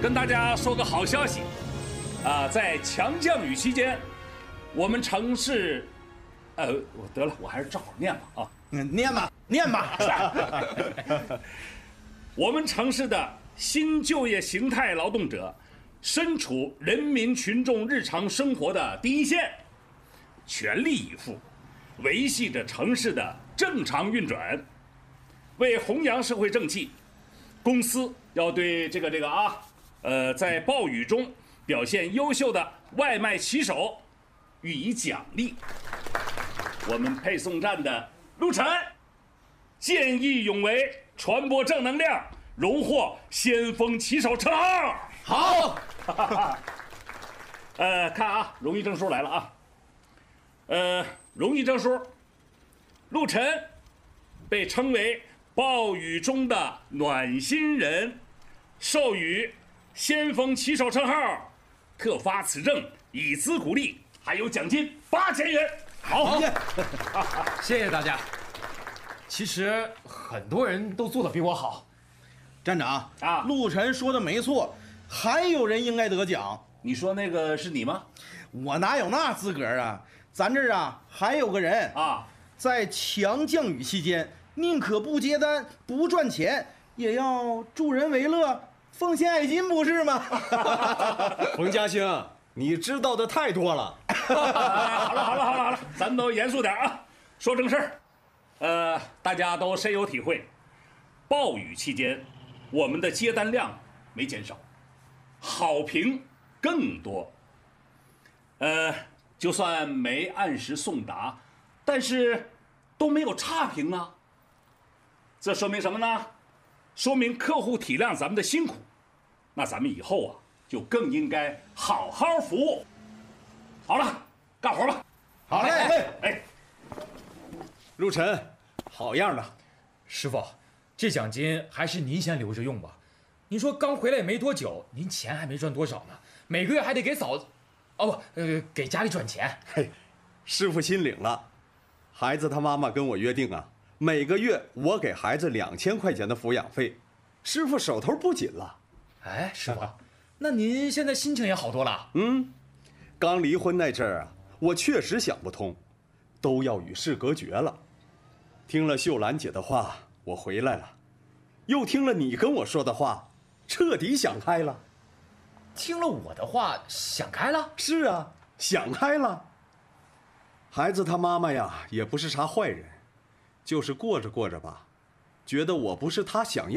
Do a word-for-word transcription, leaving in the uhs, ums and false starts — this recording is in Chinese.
跟大家说个好消息，啊，在强降雨期间，我们城市，呃，我得了，我还是照好念吧啊， 嗯，念吧，念吧。 我们城市的新就业形态劳动者，身处人民群众日常生活的第一线，全力以赴，维系着城市的正常运转。为弘扬社会正气，公司要对这个这个啊，呃，在暴雨中表现优秀的外卖骑手予以奖励。我们配送站的陆晨见义勇为，传播正能量，荣获先锋骑手称号。 好。 呃，看啊，荣誉证书来了啊。呃，荣誉证书，陆晨被称为暴雨中的暖心人，授予先锋骑手称号，特发此证以资鼓励，还有奖金八千元。好， 谢谢大家。其实很多人都做得比我好。 站长啊， 陆晨说的没错，还有人应该得奖。 你说那个是你吗？ 我哪有那资格啊？咱这儿啊还有个人啊， 在强降雨期间，宁可不接单不赚钱，也要助人为乐，奉献爱心，不是吗？ 冯家兴，你知道的太多了。 好了好了好了好了，咱们都严肃点啊，说正事儿。呃，大家都深有体会，暴雨期间，我们的接单量没减少，好评更多。呃，就算没按时送达，但是都没有差评啊。这说明什么呢？说明客户体谅咱们的辛苦，那咱们以后啊就更应该好好服务。好了，干活吧。 好嘞， 哎， 陆晨，好样的！ 师傅，这奖金还是您先留着用吧。您说刚回来也没多久，您钱还没赚多少呢，每个月还得给嫂子，哦不，呃，给家里转钱。 嘿，师傅心领了。孩子他妈妈跟我约定啊，每个月我给孩子两千块钱的抚养费。师傅手头不紧了。 哎，师傅，那您现在心情也好多了？ 嗯，刚离婚那阵儿啊，我确实想不通，都要与世隔绝了。听了秀兰姐的话，我回来了，又听了你跟我说的话，彻底想开了。 听了我的话，想开了？ 是啊，想开了。孩子他妈妈呀，也不是啥坏人，就是过着过着吧，觉得我不是他想要